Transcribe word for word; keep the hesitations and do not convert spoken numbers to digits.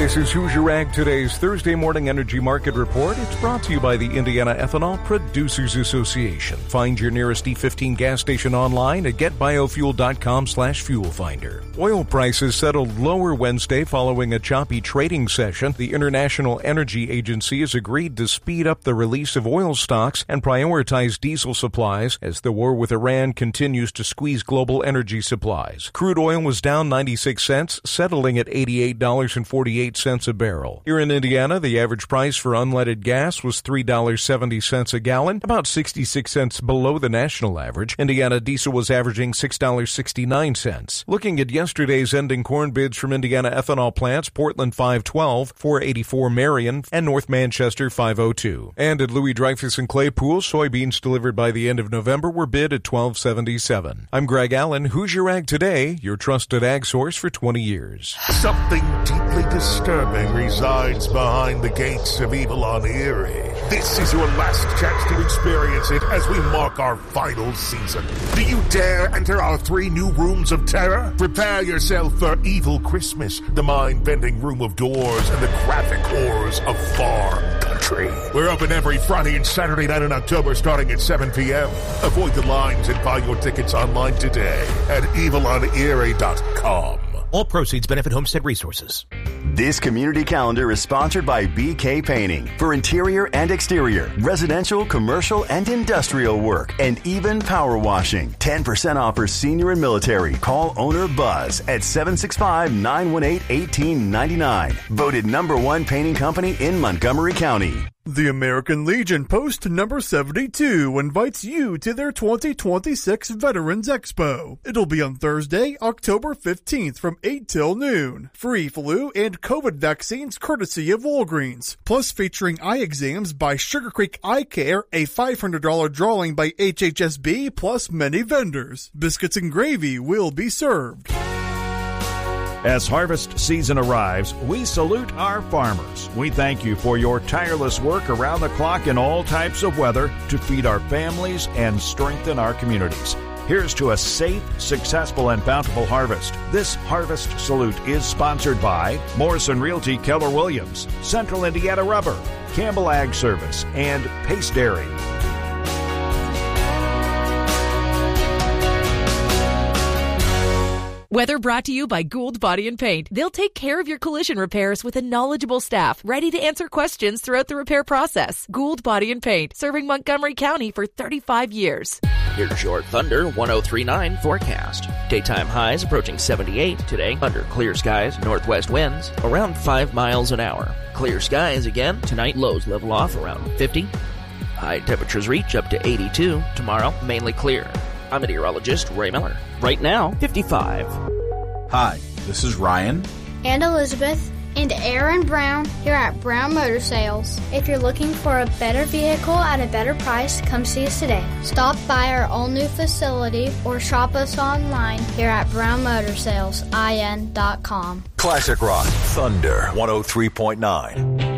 This is Hoosier Ag Today's Thursday morning energy market report. It's brought to you by the Indiana Ethanol Producers Association. Find your nearest E fifteen gas station online at getbiofuel.com slash fuel finder. Oil prices settled lower Wednesday following a choppy trading session. The International Energy Agency has agreed to speed up the release of oil stocks and prioritize diesel supplies as the war with Iran continues to squeeze global energy supplies. Crude oil was down ninety-six cents, settling at eighty-eight dollars and forty-eight cents a barrel. Here in Indiana, the average price for unleaded gas was three dollars and seventy cents a gallon, about sixty-six cents below the national average. Indiana diesel was averaging six dollars and sixty-nine cents. Looking at yesterday's ending corn bids from Indiana ethanol plants, Portland five twelve, four eighty-four Marion, and North Manchester five oh two. And at Louis Dreyfus and Claypool, soybeans delivered by the end of November were bid at twelve seventy-seven. I'm Greg Allen, Hoosier Ag Today, your trusted ag source for twenty years. Something deeply disturbing resides behind the gates of Evil on Erie. This is your last chance to experience it as we mark our final season. Do you dare enter our three new rooms of terror? Prepare yourself for Evil Christmas, the mind-bending room of doors, and the graphic horrors of far country. We're open every Friday and Saturday night in October starting at seven p.m. Avoid the lines and buy your tickets online today at evil on erie dot com. All proceeds benefit Homestead Resources. This community calendar is sponsored by B K Painting for interior and exterior, residential, commercial, and industrial work, and even power washing. ten percent off for senior and military. Call owner Buzz at seven six five, nine one eight, one eight nine nine. Voted number one painting company in Montgomery County. The American Legion Post number seventy-two invites you to their twenty twenty-six Veterans Expo. It'll be on Thursday, October fifteenth from eight till noon. Free flu and COVID vaccines courtesy of Walgreens. Plus featuring eye exams by Sugar Creek Eye Care, a five hundred dollars drawing by H H S B, plus many vendors. Biscuits and gravy will be served. As harvest season arrives, we salute our farmers. We thank you for your tireless work around the clock in all types of weather to feed our families and strengthen our communities. Here's to a safe, successful, and bountiful harvest. This harvest salute is sponsored by Morrison Realty Keller Williams, Central Indiana Rubber, Campbell Ag Service, and Pace Dairy. Weather brought to you by Gould Body and Paint. They'll take care of your collision repairs with a knowledgeable staff ready to answer questions throughout the repair process. Gould Body and Paint, serving Montgomery County for thirty-five years. Here's your Thunder one oh three point nine forecast. Daytime highs approaching seventy-eight today under clear skies, northwest winds around five miles an hour. Clear skies again. Tonight lows level off around fifty. High temperatures reach up to eighty-two. Tomorrow, mainly clear. I'm meteorologist Ray Miller. Right now, fifty-five. Hi, this is Ryan. And Elizabeth. And Aaron Brown here at Brown Motor Sales. If you're looking for a better vehicle at a better price, come see us today. Stop by our all-new facility or shop us online here at brown motor sales in dot com. Classic Rock, Thunder one oh three point nine.